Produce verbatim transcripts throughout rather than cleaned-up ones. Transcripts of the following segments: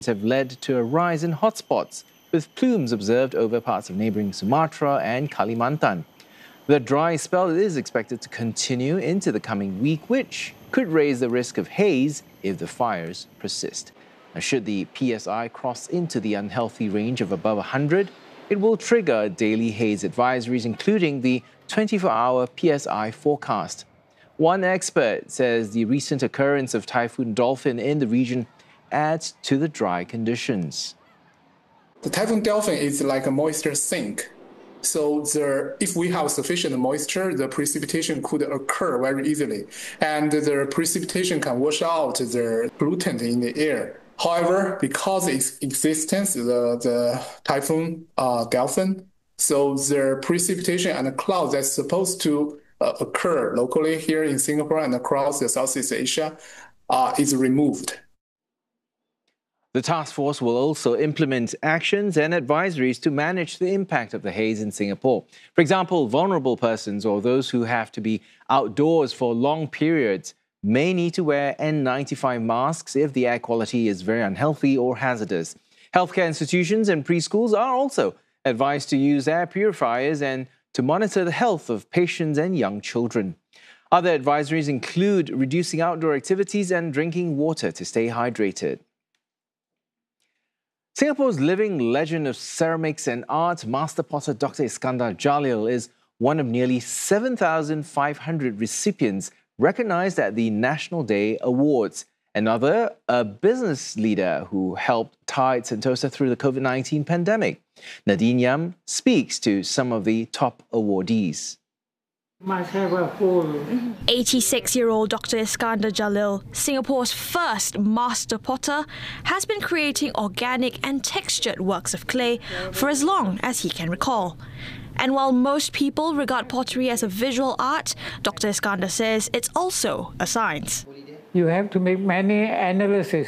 have led to a rise in hotspots, with plumes observed over parts of neighbouring Sumatra and Kalimantan. The dry spell is expected to continue into the coming week, which could raise the risk of haze if the fires persist. Now, should the P S I cross into the unhealthy range of above one hundred, it will trigger daily haze advisories, including the twenty-four hour P S I forecast. One expert says the recent occurrence of Typhoon Dolphin in the region adds to the dry conditions. The Typhoon Dolphin is like a moisture sink. So the, if we have sufficient moisture, the precipitation could occur very easily. And the precipitation can wash out the pollutant in the air. However, because of its existence, the, the Typhoon uh, Dolphin, so the precipitation and the clouds that's supposed to uh, occur locally here in Singapore and across the Southeast Asia uh, is removed. The task force will also implement actions and advisories to manage the impact of the haze in Singapore. For example, vulnerable persons or those who have to be outdoors for long periods may need to wear N ninety-five masks if the air quality is very unhealthy or hazardous. Healthcare institutions and preschools are also advised to use air purifiers and to monitor the health of patients and young children. Other advisories include reducing outdoor activities and drinking water to stay hydrated. Singapore's living legend of ceramics and art, master potter Doctor Iskandar Jalil, is one of nearly seven thousand five hundred recipients recognized at the National Day Awards. Another, a business leader who helped tide Sentosa through the COVID nineteen pandemic. Nadine Yam speaks to some of the top awardees. eighty-six-year-old Doctor Iskandar Jalil, Singapore's first master potter, has been creating organic and textured works of clay for as long as he can recall. And while most people regard pottery as a visual art, Doctor Iskandar says it's also a science. You have to make many analyses.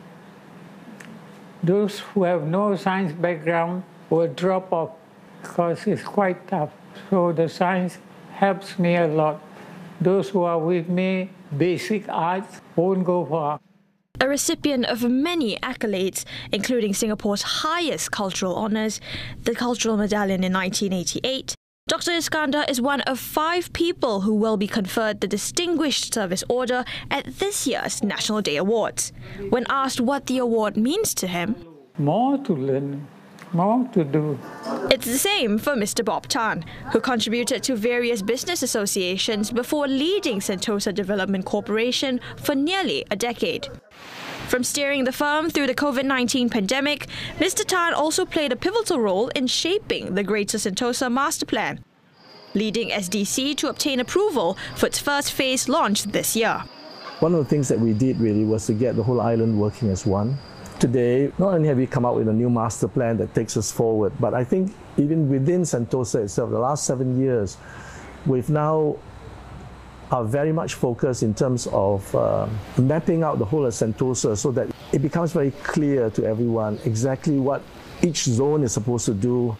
Those who have no science background will drop off because it's quite tough. So the science helps me a lot. Those who are with me, basic arts, won't go far. A recipient of many accolades, including Singapore's highest cultural honours, the Cultural Medallion in nineteen eighty-eight, Doctor Iskandar is one of five people who will be conferred the Distinguished Service Order at this year's National Day Awards. When asked what the award means to him, more to learn, more to do. It's the same for Mister Bob Tan, who contributed to various business associations before leading Sentosa Development Corporation for nearly a decade. From steering the firm through the COVID nineteen pandemic, Mister Tan also played a pivotal role in shaping the Greater Sentosa Master Plan, leading S D C to obtain approval for its first phase launch this year. One of the things that we did really was to get the whole island working as one. Today, not only have we come out with a new master plan that takes us forward, but I think even within Sentosa itself, the last seven years, we've now are very much focused in terms of uh, mapping out the whole of Sentosa so that it becomes very clear to everyone exactly what each zone is supposed to do.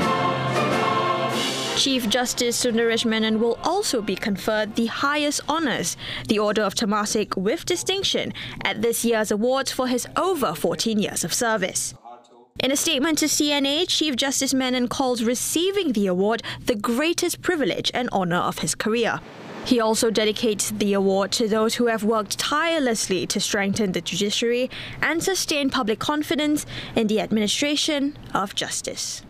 Chief Justice Sundaresh Menon will also be conferred the highest honours, the Order of Temasek with distinction, at this year's awards for his over fourteen years of service. In a statement to C N A, Chief Justice Menon calls receiving the award the greatest privilege and honour of his career. He also dedicates the award to those who have worked tirelessly to strengthen the judiciary and sustain public confidence in the administration of justice.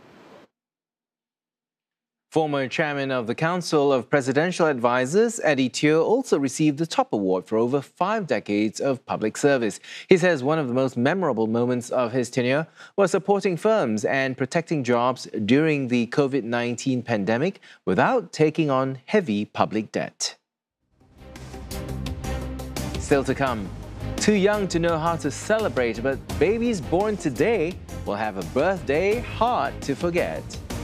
Former chairman of the Council of Presidential Advisers, Eddie Teo, also received the top award for over five decades of public service. He says one of the most memorable moments of his tenure was supporting firms and protecting jobs during the COVID nineteen pandemic without taking on heavy public debt. Still to come, too young to know how to celebrate, but babies born today will have a birthday hard to forget.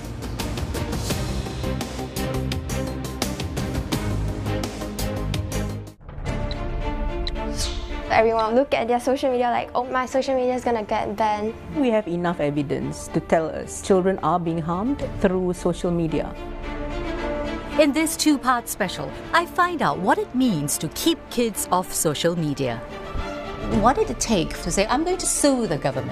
Everyone look at their social media like, oh, my social media is gonna get banned. We have enough evidence to tell us children are being harmed through social media. In this two-part special, I find out what it means to keep kids off social media. What did it take to say, I'm going to sue the government?